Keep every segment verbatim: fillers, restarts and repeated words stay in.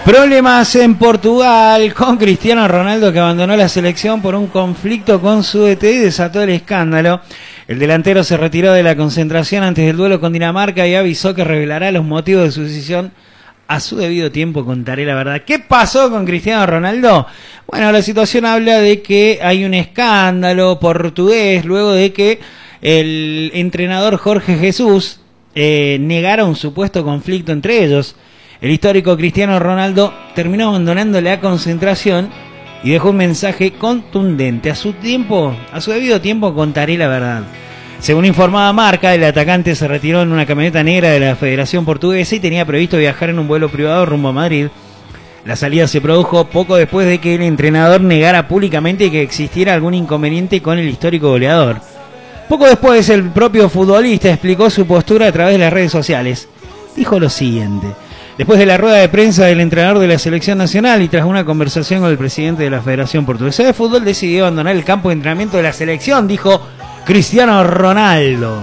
Problemas en Portugal con Cristiano Ronaldo, que abandonó la selección por un conflicto con su D T y desató el escándalo. El delantero se retiró de la concentración antes del duelo con Dinamarca y avisó que revelará los motivos de su decisión a su debido tiempo. Contaré la verdad. ¿Qué pasó con Cristiano Ronaldo? Bueno, la situación habla de que hay un escándalo portugués luego de que el entrenador Jorge Jesús eh, negara un supuesto conflicto entre ellos. El histórico Cristiano Ronaldo terminó abandonando la concentración y dejó un mensaje contundente. A su tiempo, a su debido tiempo contaré la verdad. Según informaba Marca, el atacante se retiró en una camioneta negra de la Federación Portuguesa y tenía previsto viajar en un vuelo privado rumbo a Madrid. La salida se produjo poco después de que el entrenador negara públicamente que existiera algún inconveniente con el histórico goleador. Poco después, el propio futbolista explicó su postura a través de las redes sociales. Dijo lo siguiente: después de la rueda de prensa del entrenador de la selección nacional y tras una conversación con el presidente de la Federación Portuguesa de Fútbol, decidió abandonar el campo de entrenamiento de la selección, dijo Cristiano Ronaldo,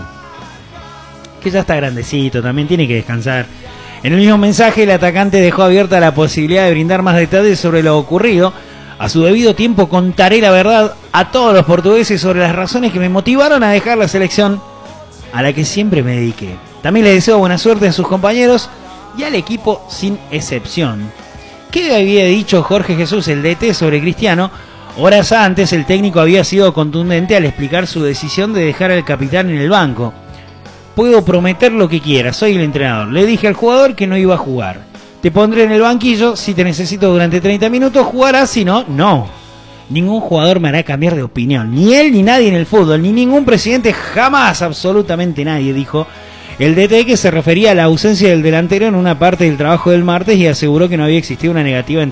que ya está grandecito, también tiene que descansar. En el mismo mensaje, el atacante dejó abierta la posibilidad de brindar más detalles sobre lo ocurrido. A su debido tiempo contaré la verdad a todos los portugueses sobre las razones que me motivaron a dejar la selección a la que siempre me dediqué. También le deseo buena suerte a sus compañeros y al equipo sin excepción. ¿Qué había dicho Jorge Jesús, el D T, sobre Cristiano? Horas antes, el técnico había sido contundente al explicar su decisión de dejar al capitán en el banco. Puedo prometer lo que quiera, soy el entrenador. Le dije al jugador que no iba a jugar. Te pondré en el banquillo, si te necesito durante treinta minutos jugarás, si no, no. Ningún jugador me hará cambiar de opinión, ni él ni nadie en el fútbol, ni ningún presidente, jamás, absolutamente nadie, dijo el D T, que se refería a la ausencia del delantero en una parte del trabajo del martes y aseguró que no había existido una negativa entre